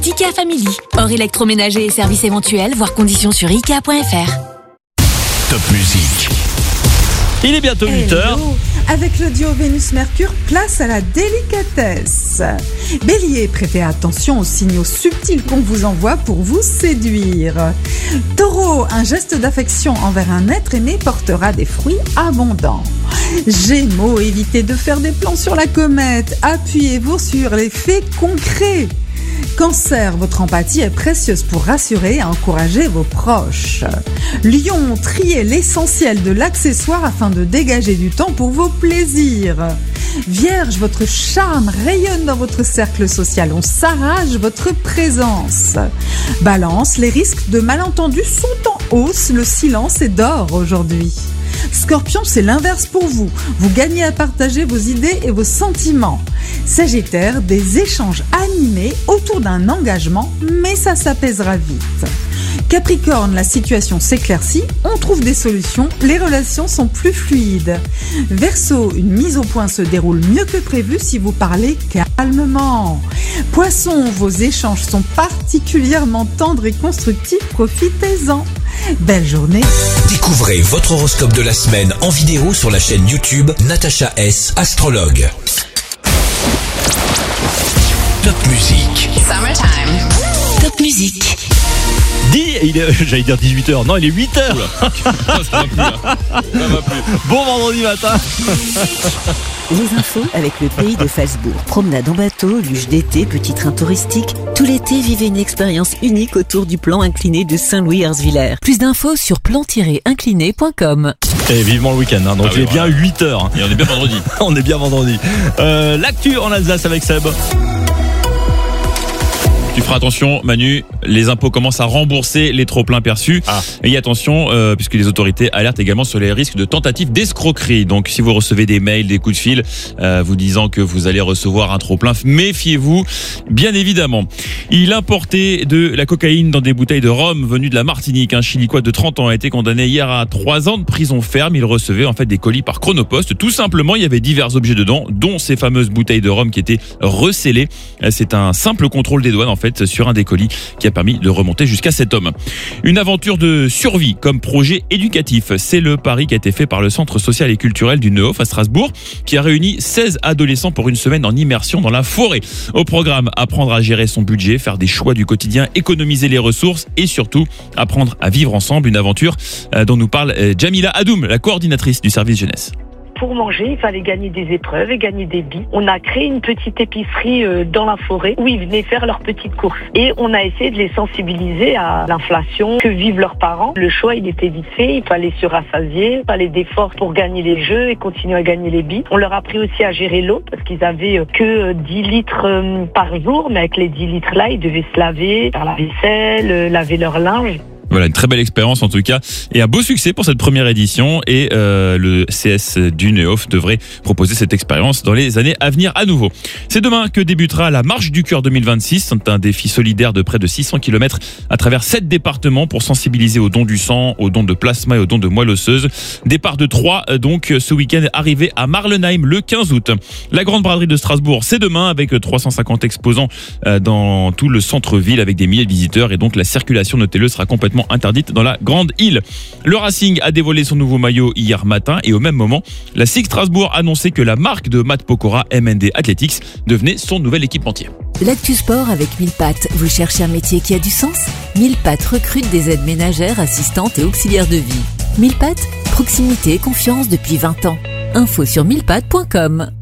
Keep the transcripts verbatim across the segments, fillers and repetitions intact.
IKEA Family. Hors électroménager et services éventuels, voire conditions sur ikea point f r. Top Musique. Il est bientôt huit heures. Hello. Avec le duo Vénus-Mercure, place à la délicatesse. Bélier, prêtez attention aux signaux subtils qu'on vous envoie pour vous séduire. Taureau, un geste d'affection envers un être aimé portera des fruits abondants. Gémeaux, évitez de faire des plans sur la comète. Appuyez-vous sur les faits concrets. Cancer, votre empathie est précieuse pour rassurer et encourager vos proches. Lion, triez l'essentiel de l'accessoire afin de dégager du temps pour vos plaisirs. Vierge, votre charme rayonne dans votre cercle social, on s'arrache votre présence. Balance, les risques de malentendus sont en hausse, le silence est d'or aujourd'hui. Scorpion, c'est l'inverse pour vous. Vous gagnez à partager vos idées et vos sentiments. Sagittaire, des échanges animés autour d'un engagement, mais ça s'apaisera vite. Capricorne, la situation s'éclaircit, on trouve des solutions, les relations sont plus fluides. Verseau, une mise au point se déroule mieux que prévu si vous parlez calmement. Poisson, vos échanges sont particulièrement tendres et constructifs, profitez-en. Belle journée. Découvrez votre horoscope de la semaine en vidéo sur la chaîne YouTube Natacha S, astrologue. Top Musique. Summertime. Top Musique. Dis, il est, j'allais dire dix-huit heures, non il est huit heures. Ça va plus, là. Ça va plus. Bon vendredi matin. Les infos avec le pays de Falsbourg. Promenade en bateau, luge d'été, petit train touristique. Tout l'été, vivez une expérience unique autour du plan incliné de Saint-Louis-Herzvillers. Plus d'infos sur plan tiret incliné point com. Et vivement le week-end, hein, donc Ah il oui, est bien voilà. huit heures. Et on est bien vendredi. On est bien vendredi. Euh, l'actu en Alsace avec Seb. Tu feras attention, Manu, les impôts commencent à rembourser les trop-pleins perçus. Ah. Et attention, euh, puisque les autorités alertent également sur les risques de tentatives d'escroquerie. Donc, si vous recevez des mails, des coups de fil, euh, vous disant que vous allez recevoir un trop-plein, méfiez-vous, bien évidemment. Il importait de la cocaïne dans des bouteilles de rhum venues de la Martinique. Un Chilicois de trente ans a été condamné hier à trois ans de prison ferme. Il recevait en fait des colis par Chronopost. Tout simplement, il y avait divers objets dedans, dont ces fameuses bouteilles de rhum qui étaient recellées. C'est un simple contrôle des douanes en fait sur un des colis qui a permis de remonter jusqu'à cet homme. Une aventure de survie comme projet éducatif. C'est le pari qui a été fait par le Centre social et culturel du Neuhof à Strasbourg qui a réuni seize adolescents pour une semaine en immersion dans la forêt. Au programme, apprendre à gérer son budget, faire des choix du quotidien, économiser les ressources et surtout apprendre à vivre ensemble. Une aventure dont nous parle Jamila Adoum, la coordinatrice du service jeunesse. Pour manger, il fallait gagner des épreuves et gagner des billes. On a créé une petite épicerie euh, dans la forêt où ils venaient faire leurs petites courses. Et on a essayé de les sensibiliser à l'inflation que vivent leurs parents. Le choix, il était vite fait. Il fallait se rassasier, il fallait d'efforts pour gagner les jeux et continuer à gagner les billes. On leur a appris aussi à gérer l'eau parce qu'ils avaient euh, que dix litres euh, par jour. Mais avec les dix litres là, ils devaient se laver, faire la vaisselle, euh, laver leur linge. Voilà, une très belle expérience en tout cas et un beau succès pour cette première édition et euh, le C S du Neuhof devrait proposer cette expérience dans les années à venir à nouveau. C'est demain que débutera la Marche du Cœur deux mille vingt-six. C'est un défi solidaire de près de six cents kilomètres à travers sept départements pour sensibiliser au don du sang, au don de plasma et au don de moelle osseuse. Départ de Troyes donc ce week-end, arrivé à Marlenheim le quinze août. La Grande Braderie de Strasbourg, c'est demain avec trois cent cinquante exposants dans tout le centre-ville avec des milliers de visiteurs et donc la circulation, notez-le, sera complètement interdite dans la Grande Île. Le Racing a dévoilé son nouveau maillot hier matin et au même moment, la S I C Strasbourg a annoncé que la marque de Matt Pokora M N D Athletics devenait son nouvel équipementier. L'actu sport avec mille pattes. Vous cherchez un métier qui a du sens ? mille pattes recrute des aides ménagères, assistantes et auxiliaires de vie. mille pattes, proximité et confiance depuis vingt ans. Info sur mille pattes point com.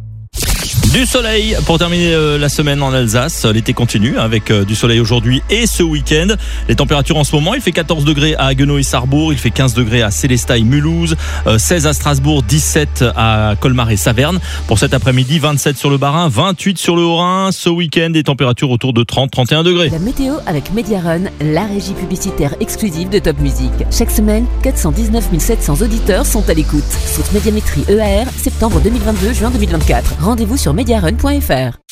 Du soleil pour terminer euh, la semaine en Alsace. L'été continue avec euh, du soleil aujourd'hui et ce week-end. Les températures en ce moment, il fait quatorze degrés à Haguenau et Sarrebourg, il fait quinze degrés à Célestat et Mulhouse, euh, seize à Strasbourg, dix-sept à Colmar et Saverne. Pour cet après-midi, vingt-sept sur le Bas-Rhin, vingt-huit sur le Haut-Rhin. Ce week-end, des températures autour de trente à trente et un degrés. La météo avec Mediarun, la régie publicitaire exclusive de Top Music. Chaque semaine, quatre cent dix-neuf mille sept cents auditeurs sont à l'écoute. Source Médiamétrie E A R, septembre deux mille vingt-deux, juin deux mille vingt-quatre. Rendez-vous sur mediarun point f r.